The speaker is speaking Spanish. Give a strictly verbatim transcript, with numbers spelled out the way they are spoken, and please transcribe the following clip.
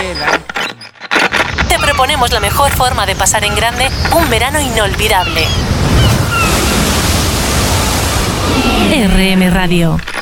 Tela. Te proponemos la mejor forma de pasar en grande un verano inolvidable. R M Radio.